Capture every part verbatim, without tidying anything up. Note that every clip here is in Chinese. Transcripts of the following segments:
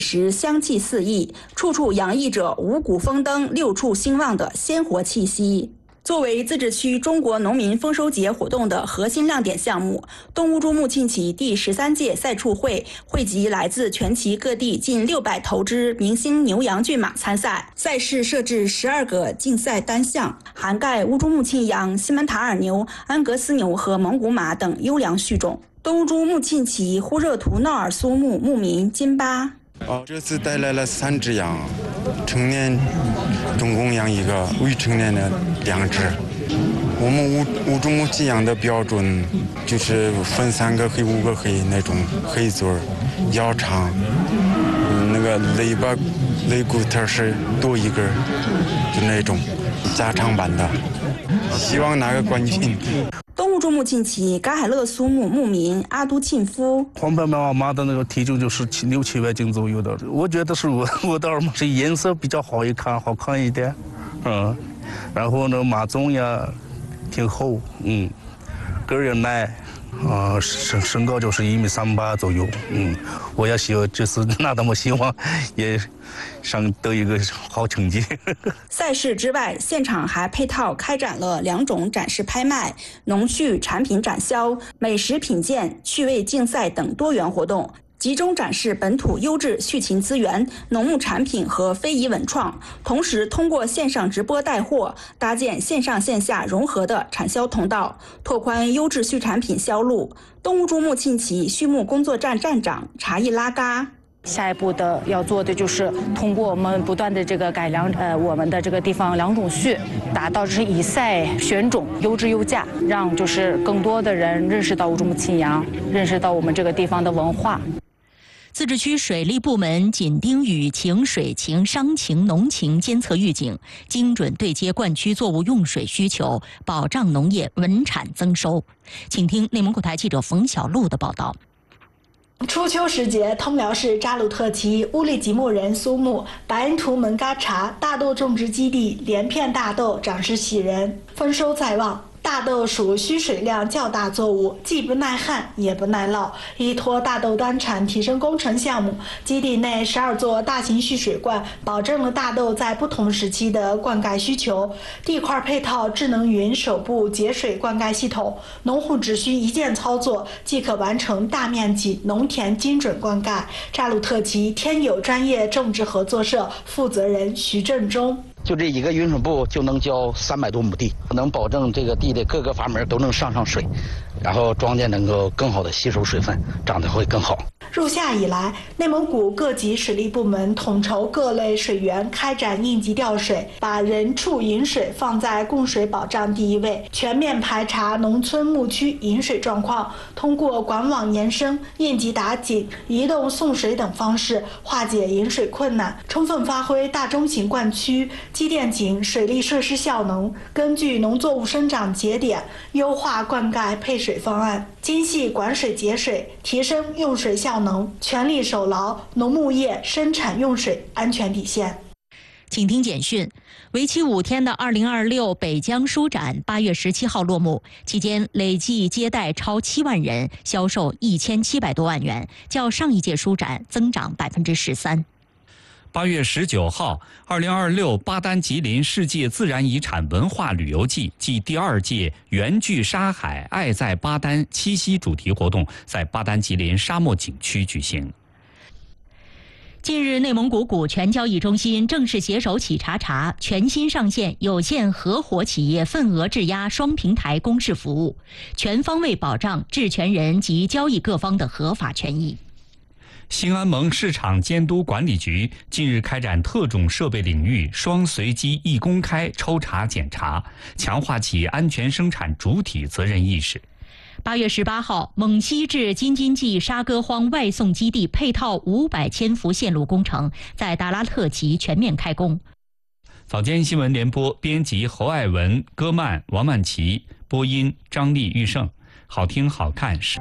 时香气四溢，处处洋溢着五谷丰登、六畜兴旺的鲜活气息。作为自治区中国农民丰收节活动的核心亮点项目，东乌珠穆沁旗第十三届赛畜会汇集来自全旗各地近六百头之明星牛羊骏马参赛。赛事设置十二个竞赛单项，涵盖乌珠穆沁羊、西门塔尔牛、安格斯牛和蒙古马等优良畜种。东乌珠穆沁旗呼热图闹尔苏穆牧民金巴。 哦，这次带来了三只羊，成年总共养一个，未成年的两只。我们乌乌珠穆沁羊的标准就是分三个黑、五个黑那种黑嘴儿，腰长，嗯，那个肋巴、肋骨头是多一根，就那种加长版的。希望拿个冠军。 东乌珠穆沁旗噶海勒苏穆牧民阿都沁夫， 黄白马马的那个体重就是七六七百斤左右的，我觉得是我我的马是颜色比较好一看，好看一点，嗯，然后呢马鬃呀挺厚，嗯，个儿也耐。啊、呃，身身高就是一米三八左右，嗯，我也希望这次那他们希望也上得一个好成绩。 赛事之外，现场还配套开展了两种展示拍卖、农畜产品展销、美食品鉴、趣味竞赛等多元活动。集中展示本土优质畜禽资源、农牧产品和非遗文创，同时通过线上直播带货，搭建线上线下融合的产销通道，拓宽优质畜产品销路。东乌珠穆沁旗畜牧工作站站长查伊拉嘎。 下一步的要做的就是通过我们不断的这个改良，呃，我们的这个地方良种畜，达到是以赛选种，优质优价，让就是更多的人认识到乌珠穆沁羊，认识到我们这个地方的文化。 自治区水利部门紧盯雨情、水情、商情、农情监测预警，精准对接灌区作物用水需求，保障农业稳产增收。请听内蒙古台记者冯小璐的报道。 初秋时节，通辽市扎鲁特旗乌力吉木人苏木白恩图门嘎查大豆种植基地连片大豆长势喜人，丰收在望。大豆属需水量较大作物，既不耐旱也不耐涝。依托大豆端产提升工程项目，基地内十二座大型蓄水罐，保证了大豆在不同时期的灌溉需求。地块配套智能云手部节水灌溉系统，农户只需一键操作，即可完成大面积农田精准灌溉。扎鲁特旗天友专业种植合作社负责人徐振中。 就这一个云水部就能浇三百多亩地，能保证这个地的各个阀门都能上上水，然后庄稼能够更好的吸收水分，长得会更好。 入夏以来，内蒙古各级水利部门统筹各类水源，开展应急调水，把人畜饮水放在供水保障第一位，全面排查农村牧区饮水状况，通过管网延伸、应急打井、移动送水等方式化解饮水困难，充分发挥大中型灌区机电井水利设施效能，根据农作物生长节点优化灌溉配水方案，精细管水节水，提升用水效能，全力守牢农牧业生产用水安全底线。 请听简讯。为期五天的二零二六北疆书展八月十七号落幕，期间累计接待超七万人，销售一千七百多万元，较上一届书展增长百分之十三。 八月十九号，二零二六巴丹吉林世界自然遗产文化旅游季暨第二届缘聚沙海爱在巴丹七夕主题活动在巴丹吉林沙漠景区举行。 近日，内蒙古股权交易中心正式携手企查查全新上线有限合伙企业份额质押双平台公示服务，全方位保障质权人及交易各方的合法权益。 兴安盟市场监督管理局近日开展特种设备领域双随机一公开抽查检查，强化企业安全生产主体责任意识。 八月十八号，蒙西至京津冀沙戈荒外送基地配套五百千伏线路工程在达拉特旗全面开工。 早间新闻联播编辑侯爱文、戈曼、王曼琪，播音张丽、玉胜。好听好看是。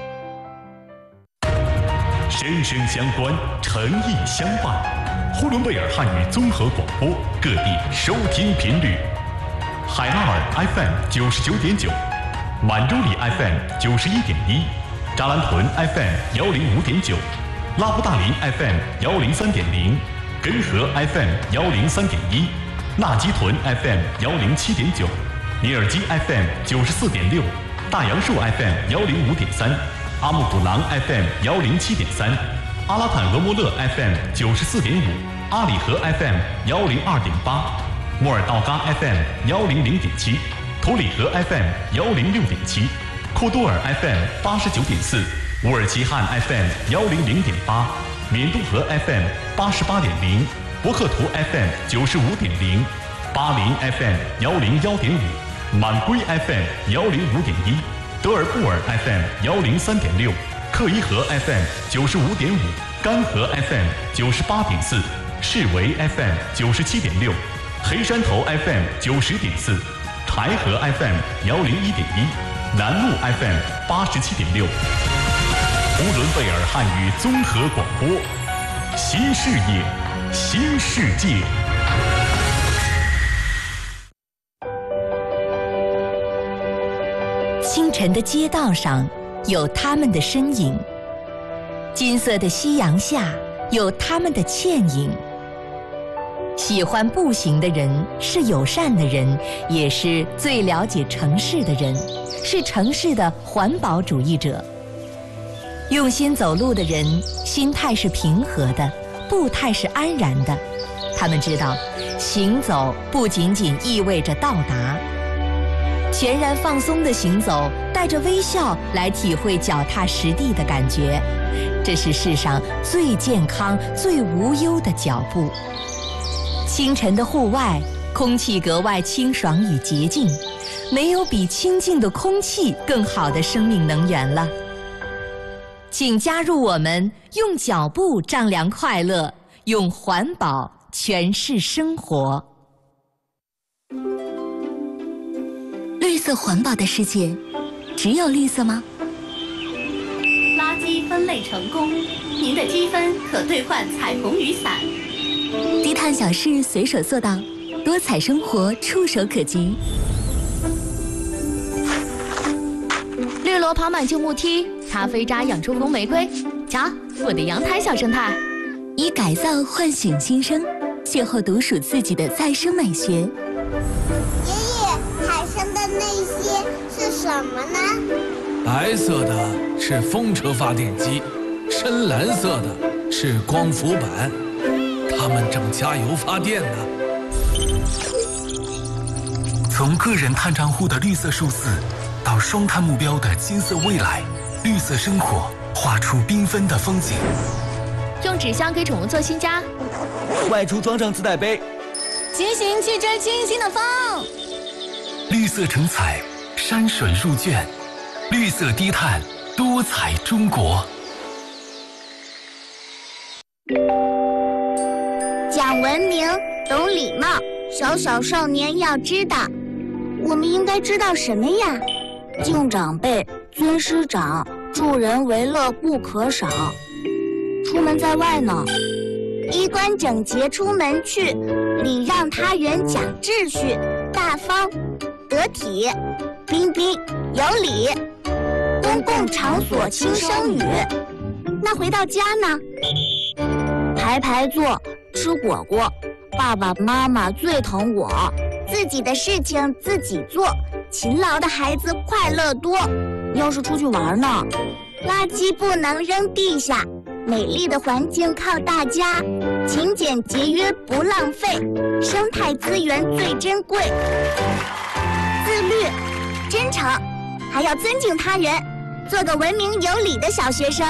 声声相关，诚意相伴。呼伦贝尔汉语综合广播，各地收听频率：海拉尔 F M 九十九点九。满洲里 F M 九十一点一，扎兰屯 F M 幺零五点九， 拉布大林 F M 幺零三点零，根河 F M 幺零三点一，纳基屯 F M 幺零七点九，尼尔基 F M 九十四点六，大杨树 F M 幺零五点三，阿木古朗 F M 幺零七点三，阿拉坦俄摩勒 F M 九十四点五，阿里河 F M 幺零二点八，莫尔道嘎 F M 幺零零点七，图里河 F M 幺零六点七，库多尔 F M 八十九点四，乌尔齐汉 F M 幺零零点八，缅渡河 F M 八十八点零，博克图 F M 九十五点零，巴林 F M 幺零幺点五，满归 F M 幺零五点一，德尔布尔 F M 幺零三点六，克伊河 F M 九十五点五，干河 F M 九十八点四，士维 F M 九十七点六，黑山头 F M 九十点四，柴河 F M 幺零一点一，南路 F M 八十七点六。呼伦贝尔汉语综合广播，新视野，新世界。 清晨的街道上有他们的身影，金色的夕阳下有他们的倩影。喜欢步行的人是友善的人，也是最了解城市的人，是城市的环保主义者。用心走路的人，心态是平和的，步态是安然的。他们知道，行走不仅仅意味着到达。全然放松的行走，带着微笑来体会脚踏实地的感觉，这是世上最健康、最无忧的脚步。清晨的户外，空气格外清爽与洁净，没有比清净的空气更好的生命能源了。请加入我们，用脚步丈量快乐，用环保诠释生活。绿色环保的世界，只有绿色吗？ 垃圾分类成功，您的积分可兑换彩虹雨伞。 低碳小事随手做到，多彩生活触手可及。 绿萝跑满旧木梯，咖啡渣养出红玫瑰。瞧，我的阳台小生态。 以改造唤醒新生，邂逅独属自己的再生美学。爷爷，海上的那些是什么呢？ 白色的是风车发电机，深蓝色的是光伏板，它们正加油发电呢。 从个人碳账户的绿色数字，到双碳目标的金色未来，绿色生活画出缤纷的风景。 用纸箱给宠物做新家， 外出装上自带杯， 骑行去追清新的风。 绿色成彩，山水入卷，绿色低碳，多彩中国。 讲文明，懂礼貌，小小少年要知道。我们应该知道什么呀？敬长辈，尊师长，助人为乐不可少。出门在外呢，衣冠整洁出门去，礼让他人讲秩序，大方得体，彬彬有礼，公共场所轻声语。那回到家呢？排排坐，吃果果，爸爸妈妈最疼我，自己的事情自己做，勤劳的孩子快乐多。要是出去玩呢，垃圾不能扔地下，美丽的环境靠大家，勤俭节约不浪费，生态资源最珍贵。自律、真诚，还要尊敬他人，做个文明有礼的小学生。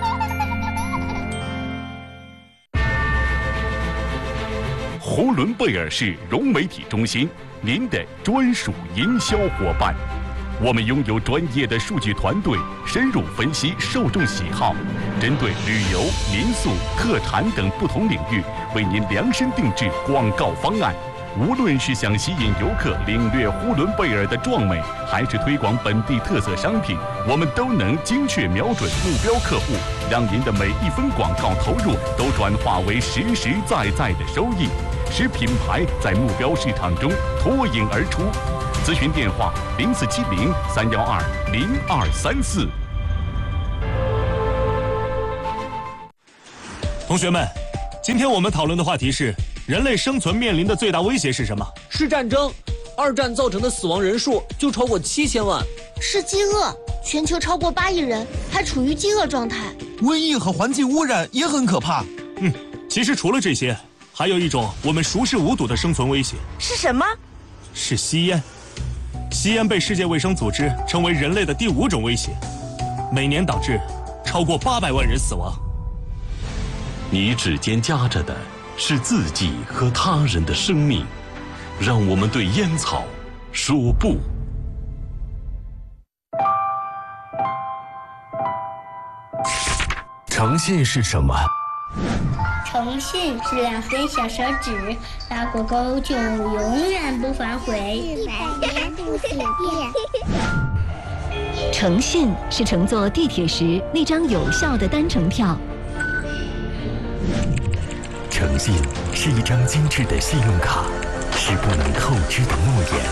呼伦贝尔市融媒体中心，您的专属营销伙伴。我们拥有专业的数据团队，深入分析受众喜好，针对旅游、民宿、特产等不同领域，为您量身定制广告方案。无论是想吸引游客领略呼伦贝尔的壮美，还是推广本地特色商品，我们都能精确瞄准目标客户，让您的每一分广告投入都转化为实实在在的收益，使品牌在目标市场中脱颖而出。咨询电话：零四七零三幺二零二三四。 同学们，今天我们讨论的话题是人类生存面临的最大威胁是什么？ 是战争。二战造成的死亡人数就超过七千万。 是饥饿，全球超过八亿人还处于饥饿状态。 瘟疫和环境污染也很可怕。 嗯，其实除了这些，还有一种我们熟视无睹的生存威胁。 是什么？ 是吸烟。吸烟被世界卫生组织称为人类的第五种威胁，每年导致超过八百万人死亡。 你指尖夹着的是自己和他人的生命。让我们对烟草说不。 诚信是什么？ 诚信是两根小手指拉过钩就永远不反悔。百年不许变。 诚信是乘坐地铁时那张有效的单程票。 诚信是一张精致的信用卡。是不能透支的诺言。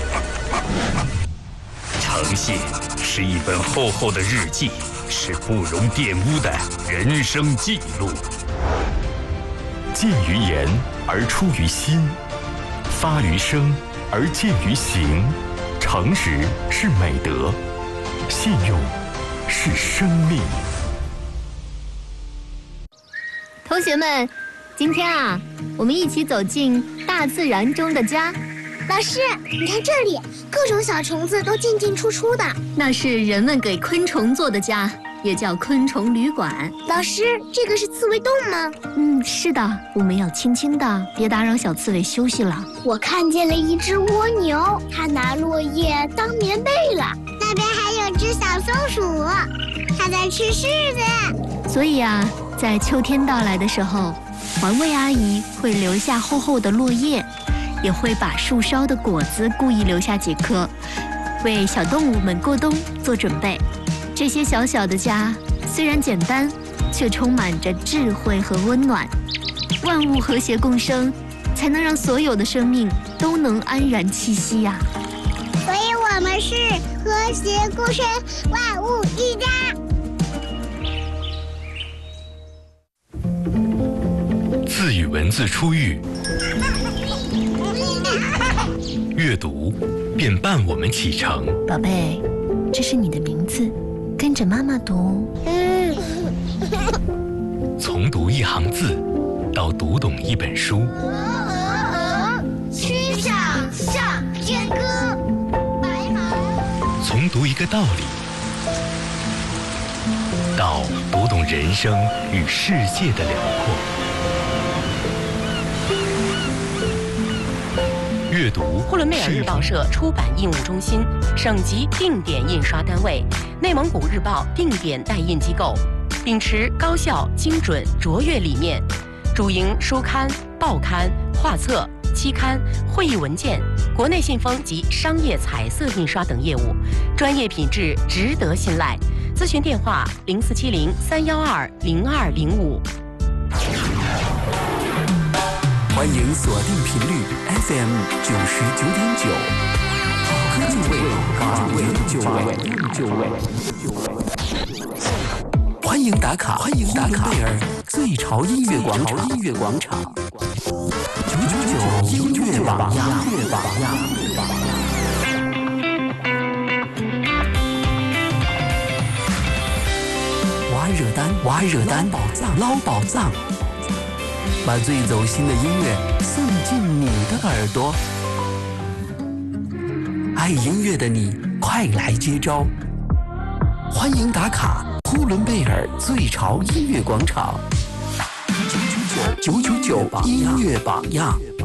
诚信是一本厚厚的日记，是不容玷污的人生记录。 见于言而出于心，发于声而见于行。诚实是美德，信用是生命。 同学们，今天啊，我们一起走进大自然中的家。 老师，你看这里，各种小虫子都进进出出的。 那是人们给昆虫做的家，也叫昆虫旅馆。 老师，这个是刺猬洞吗？ 嗯，是的，我们要轻轻的，别打扰小刺猬休息了。 我看见了一只蜗牛，它拿落叶当棉被了。那边还有只小松鼠，它在吃柿子。 所以啊，在秋天到来的时候，环卫阿姨会留下厚厚的落叶，也会把树梢的果子故意留下几颗，为小动物们过冬做准备。这些小小的家虽然简单，却充满着智慧和温暖。万物和谐共生，才能让所有的生命都能安然栖息呀、啊。 所以我们是和谐共生，万物一家。 字与文字初遇，阅读便伴我们启程。 宝贝，这是你的名字，跟着妈妈读。 从读一行字到读懂一本书， 曲项向天歌。白马。 从读一个道理到读懂人生与世界的辽阔。阅读。 呼伦贝尔日报社出版印务中心，省级定点印刷单位，内蒙古日报定点代印机构，秉持高效、精准、卓越理念，主营书刊、报刊、画册、期刊、会议文件、国内信封及商业彩色印刷等业务，专业品质值得信赖。咨询电话：零四七零三幺二零二零五。 欢迎锁定频率 F M 九十九点九，好歌就位，好位就位，就位，就位。欢迎打卡，欢迎打卡！贝尔最潮音乐广场，音乐广场，九九九音乐榜样，音乐榜样。挖热单，挖热单，宝藏捞宝藏。把最走心的音乐送进你的耳朵，爱音乐的你，快来接招！欢迎打卡呼伦贝尔最潮音乐广场，九九九九九九音乐榜样。